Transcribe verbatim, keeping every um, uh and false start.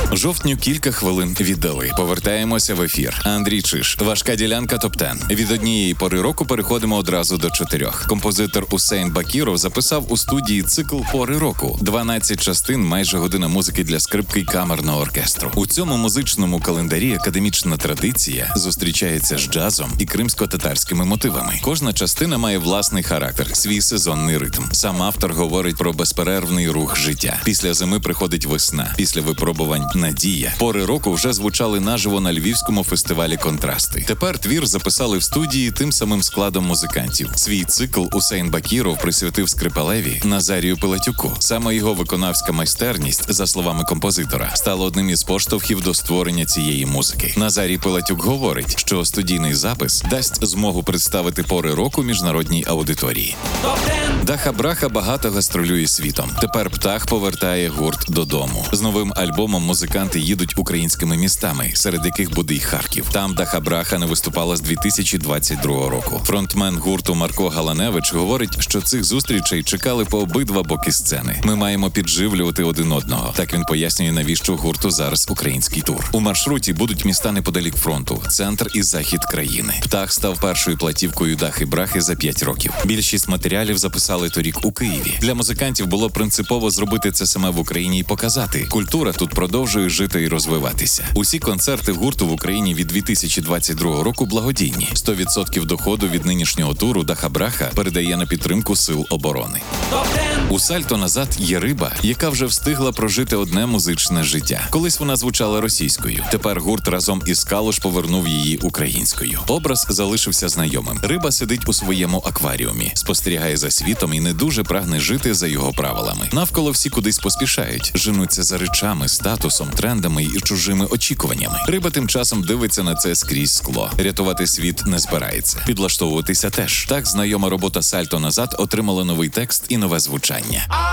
Жовтню кілька хвилин віддали. Повертаємося в ефір. Андрій Чиш, важка ділянка топ десять. Від однієї пори року переходимо одразу до чотирьох. Композитор Усейн Бакіров записав у студії цикл «Пори року». дванадцять частин, майже година музики для скрипки й камерного оркестру. У цьому музичному календарі академічна традиція зустрічається з джазом і кримсько-татарськими мотивами. Кожна частина має власний характер, свій сезонний ритм. Сам автор говорить про безперервний рух життя. Після зими приходить весна, після випробувань – надія. «Пори року» вже звучали наживо на львівському фестивалі «Контрасти». Тепер твір записали в студії тим самим складом музикантів. Свій цикл Усейн Бакіров присвятив скрипалеві Назарію Пилатюку. Саме його виконавська майстерність, за словами композитора, стала одним із поштовхів до створення цієї музики. Назарій Пилатюк говорить, що студійний запис дасть змогу представити «Пори року» міжнародній аудиторії. Даха Браха багато гастролює світом. Тепер Птах повертає гурт додому. З новим альбомом музиканти їдуть українськими містами, серед яких буде й Харків. Там Даха Браха не виступала з дві тисячі двадцять другого року. Фронтмен гурту Марко Галаневич говорить, що цих зустрічей чекали по обидва боки сцени. Ми маємо підживлювати один одного. Так він пояснює, навіщо гурту зараз український тур. У маршруті будуть міста неподалік фронту, центр і захід країни. Птах став першою платівкою Дахи Брахи за п'ять років. Більшість матеріалів записали торік у Києві. Для музикантів було принципово зробити це саме в Україні і показати. Культура тут продовжує жити і розвиватися. Усі концерти гурту в Україні від дві тисячі двадцять другого року благодійні. сто відсотків доходу від нинішнього туру Даха Браха передає на підтримку сил оборони. У «Сальто назад» є риба, яка вже встигла прожити одне музичне життя. Колись вона звучала російською. Тепер гурт разом із Калуш повернув її українською. Образ залишився знайомим. Риба сидить у своєму акваріумі, спостерігає за світом і не дуже прагне жити за його правилами. Навколо всі кудись поспішають, женуться за речами, статусом, трендами і чужими очікуваннями. Риба тим часом дивиться на це скрізь скло. Рятувати світ не збирається. Підлаштовуватися теж. Так знайома робота «Сальто назад» отримала новий текст і нове звучання.